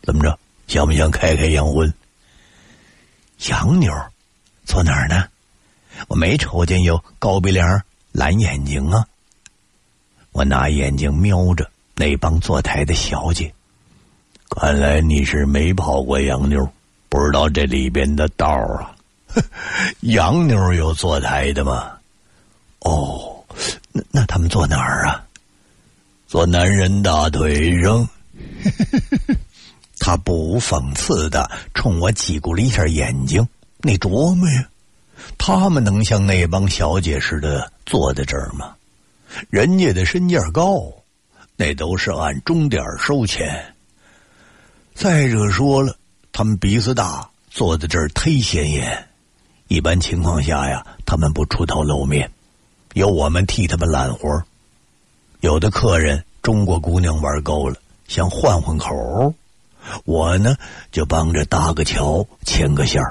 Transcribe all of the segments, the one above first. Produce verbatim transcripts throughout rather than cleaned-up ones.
怎么着？想不想开开洋荤？ 洋妞坐哪儿呢？我没瞅见有高鼻梁蓝眼睛啊。我拿眼睛瞄着那帮坐台的小姐。 看来你是没泡过洋妞，不知道这里边的道啊。 洋妞有坐台的吗？哦，那那他们坐哪儿啊？ 坐男人大腿上。 他不无讽刺的冲我挤咕了一下眼睛。你琢磨呀，他们能像那帮小姐似的坐在这儿吗？人家的身价高，那都是按钟点收钱。再者说了，他们鼻子大，坐在这儿忒显眼。一般情况下呀，他们不出头露面，由我们替他们揽活。有的客人中国姑娘玩够了，想换换口，我呢就帮着搭个桥，牵个线儿。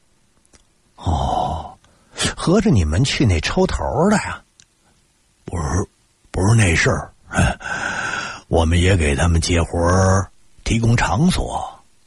哦，合着你们去那抽头的呀？ 不是，不是那事儿，我们也给他们接活儿，提供场所。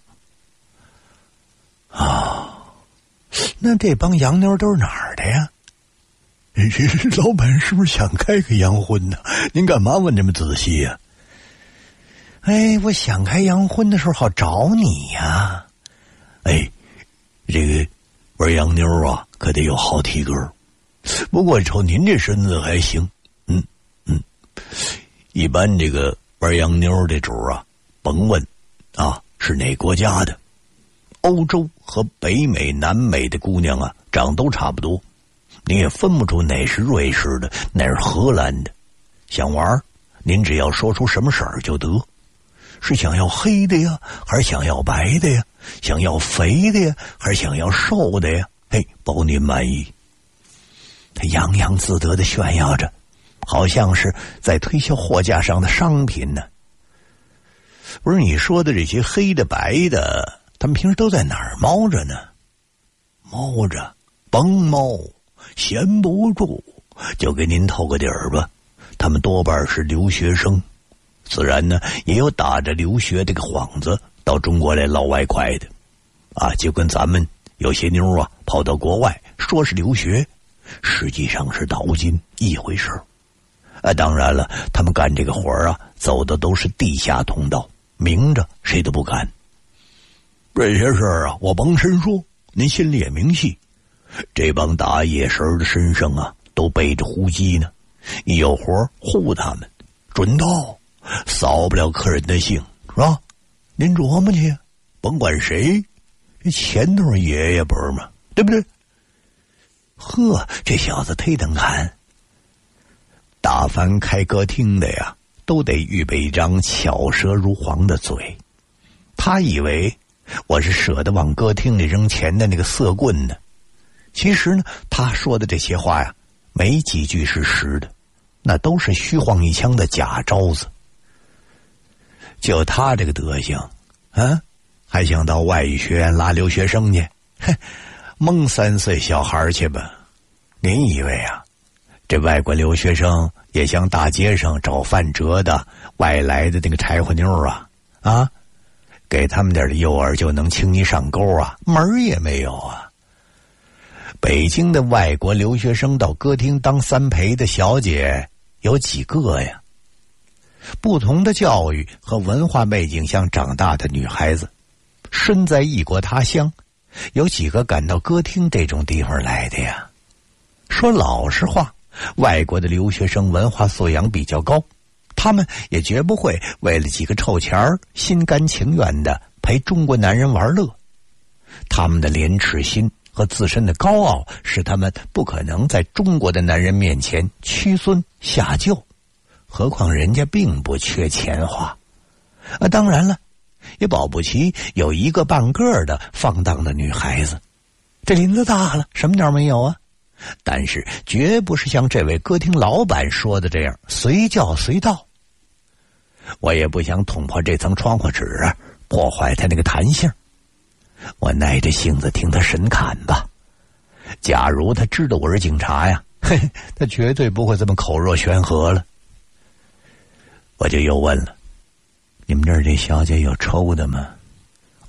啊，那这帮洋妞都是哪儿的呀？ 老板是不是想开个洋荤呢？您干嘛问这么仔细呀？ 哎，我想开洋荤的时候好找你呀。 哎，这个玩洋妞啊，可得有好体格。不过瞅您这身子还行，嗯嗯。一般这个玩洋妞的主啊，甭问啊是哪国家的，欧洲和北美、南美的姑娘啊，长都差不多，你也分不出哪是瑞士的，哪是荷兰的。想玩，您只要说出什么色儿就得。是想要黑的呀，还是想要白的呀？想要肥的呀，还是想要瘦的呀？嘿，包您满意。 他洋洋自得地炫耀着，好像是在推销货架上的商品呢。不是，你说的这些黑的白的，他们平时都在哪儿猫着呢？ 猫着，甭猫，闲不住，就给您透个底儿吧。他们多半是留学生，自然呢也有打着留学这个幌子到中国来捞外快的啊，就跟咱们有些妞啊跑到国外说是留学，实际上是淘金一回事儿。啊，当然了，他们干这个活儿啊，走的都是地下通道，明着谁都不干。这些事儿啊，我甭深说，您心里也明细。这帮打野神的身上啊，都背着呼机呢，一有活护他们，准到，扫不了客人的兴，是吧？您琢磨去，甭管谁，这钱都是爷爷辈儿嘛，对不对？ 呵，这小子忒能看。大凡开歌厅的呀，都得预备一张巧舌如簧的嘴。他以为我是舍得往歌厅里扔钱的那个色棍呢。其实呢，他说的这些话呀，没几句是实的，那都是虚晃一枪的假招子。就他这个德行，啊，还想到外语学院拉留学生去？哼，蒙三岁小孩去吧。您以为啊，这外国留学生也像大街上找饭辙的外来的那个柴火妞啊？啊，给他们点的诱饵就能轻易上钩啊？门儿也没有啊！北京的外国留学生到歌厅当三陪的小姐有几个呀？不同的教育和文化背景下长大的女孩子，身在异国他乡，有几个敢到歌厅这种地方来的呀？说老实话，外国的留学生文化素养比较高，他们也绝不会为了几个臭钱儿心甘情愿地陪中国男人玩乐。他们的廉耻心和自身的高傲使他们不可能在中国的男人面前屈尊下就，何况人家并不缺钱花啊。当然了，也保不齐有一个半个的放荡的女孩子，这林子大了，什么鸟没有啊？但是绝不是像这位歌厅老板说的这样随叫随到。我也不想捅破这层窗户纸啊，破坏他那个弹性。我耐着性子听他神侃吧。假如他知道我是警察呀，嘿，他绝对不会这么口若悬河了。我就又问了，你们这儿这小姐有抽的吗？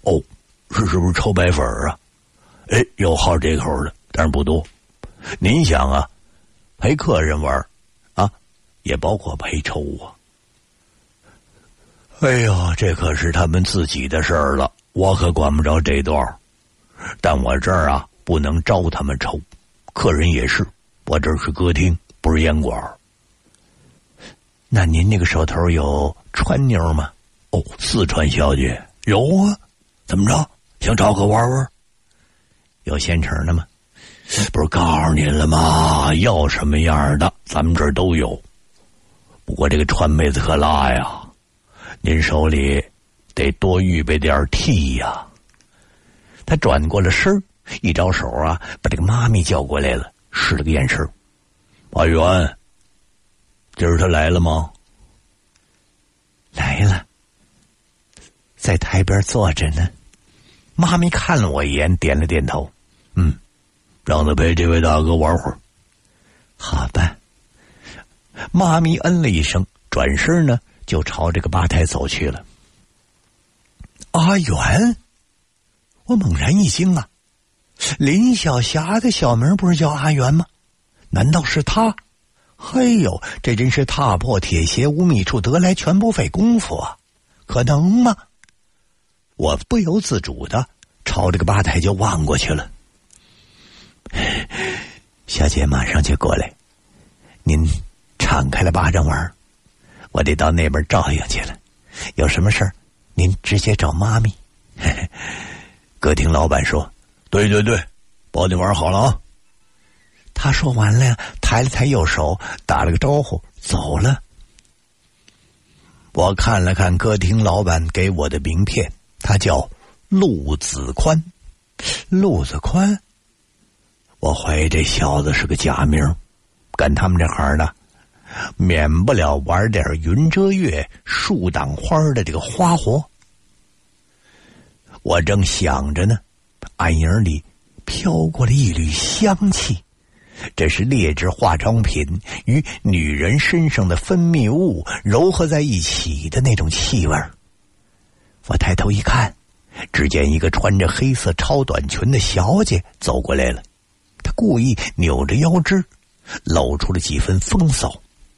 哦，是是不是抽白粉啊？哎，有好这口的，但是不多。您想啊，陪客人玩啊，也包括陪抽啊。哎呀，这可是他们自己的事儿了，我可管不着这段。但我这儿啊，不能招他们抽，客人也是，我这是歌厅，不是烟馆。 那您那个手头有川妞吗？ 哦，四川小姐有啊，怎么着？想找个玩玩？ 有现成的吗？ 不是告诉您了吗？要什么样的，咱们这儿都有。不过这个川妹子可辣呀，您手里得多预备点屉呀。 他转过了身，一招手啊，把这个妈咪叫过来了，使了个眼神。 阿元，今儿他来了吗？ 来了，在台边坐着呢。妈咪看了我一眼，点了点头。 嗯，让他陪这位大哥玩会儿。 好吧。妈咪嗯了一声，转身呢就朝这个吧台走去了。阿元，我猛然一惊啊！林小霞的小名不是叫阿元吗？难道是他？嘿呦，这真是踏破铁鞋无觅处，得来全不费功夫啊！可能吗？我不由自主的朝这个吧台就望过去了。小姐马上就过来，您敞开了巴掌玩，我得到那边照应去了。有什么事儿，您直接找妈咪。歌厅老板说：“ 对对对，保你玩好了啊。” 他说完了，抬了抬右手，打了个招呼，走了。我看了看歌厅老板给我的名片，他叫陆子宽。陆子宽，我怀疑这小子是个假名，干他们这行的，免不了玩点云遮月、树挡花的这个花活。我正想着呢，暗影里飘过了一缕香气，这是劣质化妆品与女人身上的分泌物糅合在一起的那种气味。我抬头一看，只见一个穿着黑色超短裙的小姐走过来了，她故意扭着腰肢，露出了几分风骚。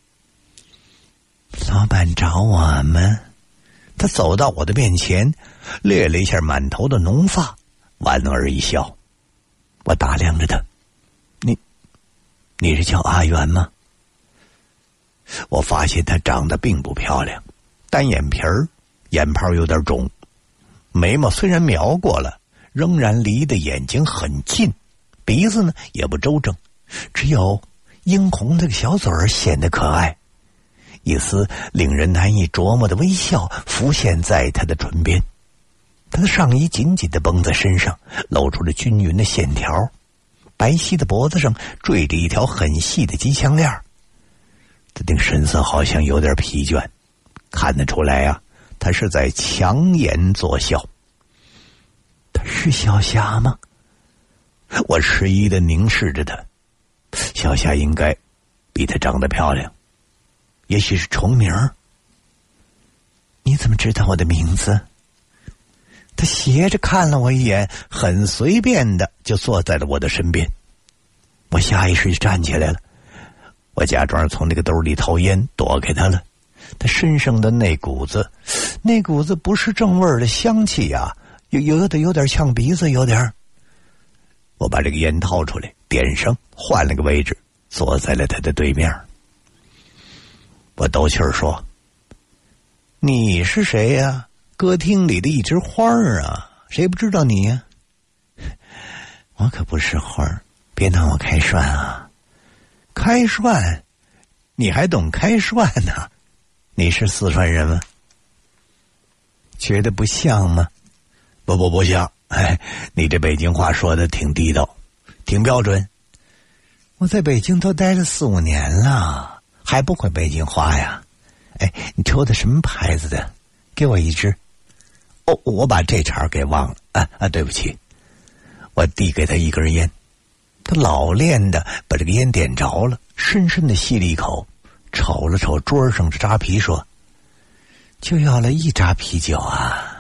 老板找我们？他走到我的面前，掠了一下满头的浓发，莞尔一笑。我打量着他，你你是叫阿元吗？我发现她长得并不漂亮，单眼皮儿，眼泡有点肿，眉毛虽然描过了，仍然离的眼睛很近，鼻子呢也不周正，只有樱红的小嘴儿显得可爱。一丝令人难以琢磨的微笑浮现在他的唇边，他的上衣紧紧地绷在身上，露出了均匀的线条，白皙的脖子上缀着一条很细的金项链。他那个神色好像有点疲倦，看得出来啊，他是在强颜作笑。他是小霞吗？我迟疑地凝视着他，小霞应该比他长得漂亮，也许是重名。你怎么知道我的名字？他斜着看了我一眼，很随便的就坐在了我的身边。我下意识就站起来了，我假装从那个兜里掏烟躲开他了。他身上的那股子那股子不是正味儿的香气啊，有有的有点呛鼻子，有点。我把这个烟掏出来，点上，换了个位置，坐在了他的对面。我斗气儿说：“你是谁呀？歌厅里的一枝花儿啊，谁不知道你呀？”我可不是花儿，别拿我开涮啊！开涮？你还懂开涮呢？你是四川人吗？觉得不像吗？ 不不不像。 哎，你这北京话说的挺地道，挺标准。我在北京都待了四五年了，还不会北京话呀？哎，你抽的什么牌子的？给我一支。哦，我把这茬给忘了啊啊！对不起。我递给他一根烟，他老练的把这个烟点着了，深深的吸了一口，瞅了瞅桌上的扎啤，说：“就要了一扎啤酒啊。”